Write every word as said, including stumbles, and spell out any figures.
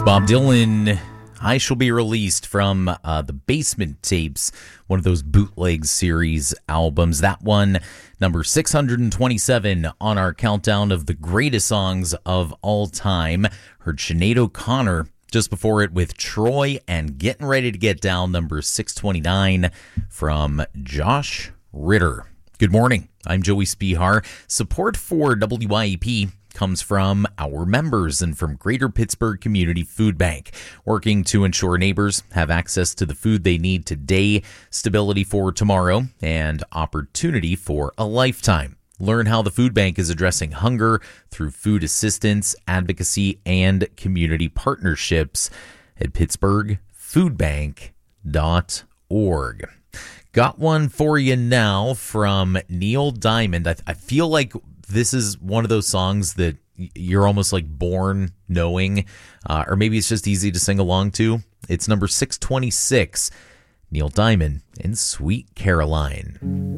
Bob Dylan, I Shall Be Released from uh, the Basement Tapes, one of those bootleg series albums. That one, number six hundred twenty-seven on our countdown of the greatest songs of all time. Heard Sinead O'Connor just before it with Troy and Getting Ready to Get Down, number six twenty-nine from Josh Ritter. Good morning. I'm Joey Spihar. Support for W Y E P comes from our members and from Greater Pittsburgh Community Food Bank, working to ensure neighbors have access to the food they need today, stability for tomorrow, and opportunity for a lifetime. Learn how the food bank is addressing hunger through food assistance, advocacy, and community partnerships at pittsburgh food bank dot org. Got one for you now from Neil Diamond. I, I feel like this is one of those songs that you're almost like born knowing, uh, or maybe it's just easy to sing along to. It's number six twenty-six, Neil Diamond and Sweet Caroline.